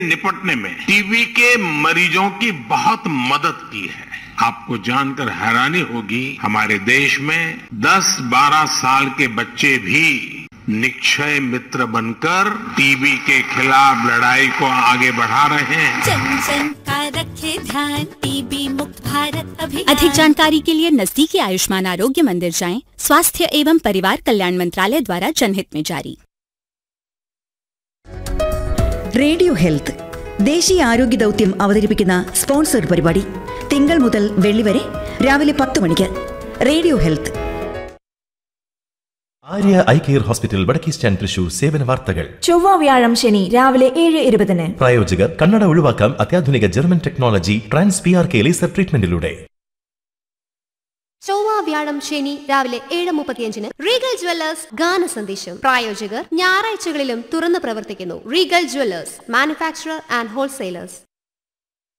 निपटने में टीबी के मरीजों की बहुत मदद की है। आपको जानकर हैरानी होगी, हमारे देश में 10-12 साल के बच्चे भी निक्षय मित्र बनकर टीबी के खिलाफ लड़ाई को आगे बढ़ा रहे हैं। जन जन का रखे ध्यान, टीबी मुक्त भारत अभियान। अधिक जानकारी के लिए नजदीकी आयुष्मान आरोग्य मंदिर जाएं। स्वास्थ्य एवं परिवार कल्याण मंत्रालय द्वारा जनहित में जारी। റേഡിയോ ഹെൽത്ത് ദേശീയ ആരോഗ്യ ദൗത്യം അവതരിപ്പിക്കുന്ന സ്പോൺസർഡ് പരിപാടി തിങ്കൾ മുതൽ വെള്ളി വരെ രാവിലെ 10 മണിക്ക്. Radio health. Arya eye care hospital വടക്കേ സ്റ്റാൻഡ് തൃശൂർ സേവന വാർത്തകൾ ചൊവ്വ വ്യാഴം ശനി രാവിലെ 7:20. പ്രായോജകർ കണ്ണട ഒഴിവാക്കാം അത്യാധുനിക German technology trans PRK laser ട്രീറ്റ്മെന്റിലൂടെ. ചൊവ്വ വ്യാഴം ശനി രാവിലെ 7:35 റീഗൽ ജ്വല്ലേഴ്സ് ഗാന സന്ദേശം. പ്രായോജകർ ഞായറാഴ്ചകളിലും തുറന്നു പ്രവർത്തിക്കുന്നു. Regal Jewellers, manufacturer and wholesalers.